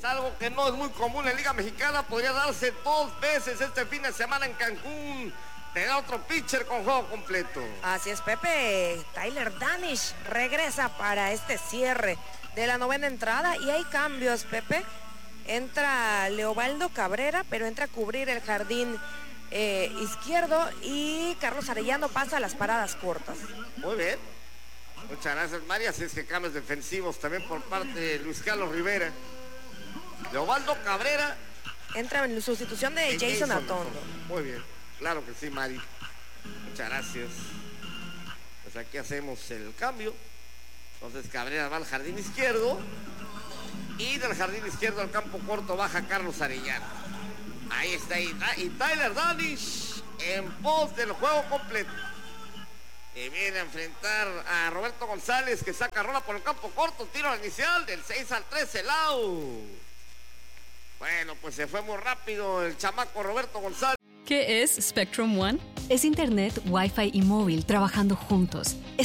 algo que no es muy común en Liga Mexicana. Podría darse 2 veces este fin de semana en Cancún. Te da otro pitcher con juego completo. Así es, Pepe. Tyler Danish regresa para este cierre de la 9ª entrada y hay cambios, Pepe. Entra Leobaldo Cabrera, pero entra a cubrir el jardín izquierdo y Carlos Arellano pasa a las paradas cortas. Muy bien. Muchas gracias, María. Así es que cambios defensivos también por parte de Luis Carlos Rivera. Leobaldo Cabrera. Entra en sustitución de Jason Atondo. Muy bien. Claro que sí, Mari. Muchas gracias. Pues aquí hacemos el cambio. Entonces Cabrera va al jardín izquierdo. Y del jardín izquierdo al campo corto baja Carlos Arellano. Ahí está. Y Tyler Danish en pos del juego completo. Y viene a enfrentar a Roberto González, que saca rola por el campo corto. Tiro inicial del 6 al 13, el out. Bueno, pues se fue muy rápido el chamaco Roberto González. ¿Qué es Spectrum One? Es internet, Wi-Fi y móvil trabajando juntos.